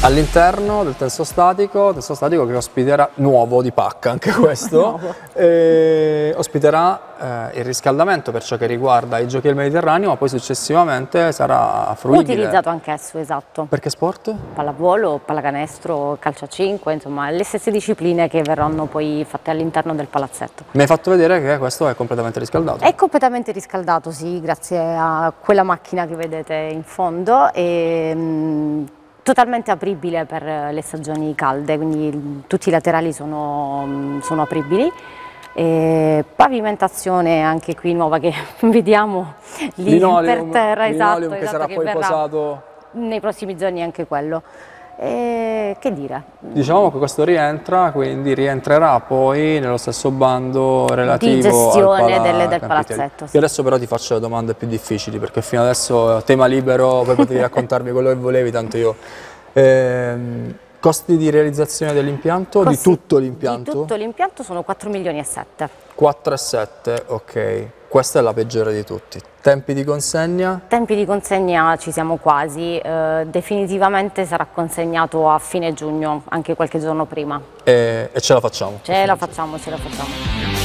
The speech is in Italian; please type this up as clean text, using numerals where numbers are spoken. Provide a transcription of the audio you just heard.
All'interno del testo statico che ospiterà, nuovo di pacca anche questo, ospiterà il riscaldamento per ciò che riguarda i giochi del Mediterraneo, ma poi successivamente sarà fruibile. Utilizzato anch'esso, esatto. Per che sport? Pallavolo, pallacanestro, calcio a 5, insomma le stesse discipline che verranno poi fatte all'interno del palazzetto. Mi hai fatto vedere che questo è completamente riscaldato. È completamente riscaldato, sì, grazie a quella macchina che vedete in fondo e totalmente apribile per le stagioni calde, quindi tutti i laterali sono apribili. E pavimentazione anche qui nuova che vediamo lì per terra, esatto, che sarà che poi verrà posato nei prossimi giorni anche quello. E che dire? Diciamo che questo rientrerà poi nello stesso bando relativo di gestione al del Campitelli. palazzetto. Sì. Io adesso però ti faccio le domande più difficili perché fino adesso tema libero, poi potevi raccontarmi quello che volevi, tanto io. Costi di realizzazione dell'impianto, di tutto l'impianto? Di tutto l'impianto sono 4 milioni e 7. 4,7, ok. Questa è la peggiore di tutti. Tempi di consegna? Tempi di consegna ci siamo quasi, definitivamente sarà consegnato a fine giugno, anche qualche giorno prima. E ce la facciamo? Ce la facciamo.